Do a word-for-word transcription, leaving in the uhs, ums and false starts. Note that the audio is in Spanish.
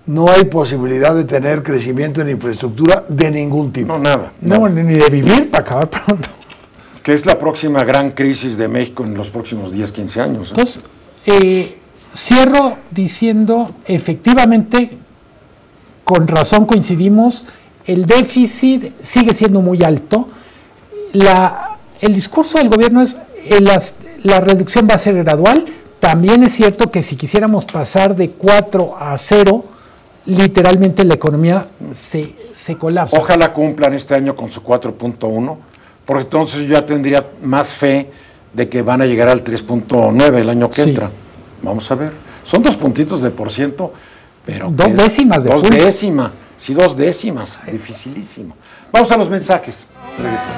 no hay posibilidad de tener crecimiento en infraestructura de ningún tipo. No, nada. No, nada. ni de vivir para acabar pronto. Que es la próxima gran crisis de México en los próximos diez, quince años. ¿eh? Entonces, eh, cierro diciendo, efectivamente, con razón coincidimos, el déficit sigue siendo muy alto. La, el discurso del gobierno es eh, las, la reducción va a ser gradual. También es cierto que si quisiéramos pasar de cuatro a cero, literalmente la economía se, se colapsa. Ojalá cumplan este año con su cuatro punto uno, porque entonces yo ya tendría más fe de que van a llegar al tres punto nueve el año que Sí. entra. Vamos a ver. Son dos puntitos de por ciento, pero... Dos que- décimas de Dos punto. décimas. Sí, dos décimas. Dificilísimo. Vamos a los mensajes. Regresamos.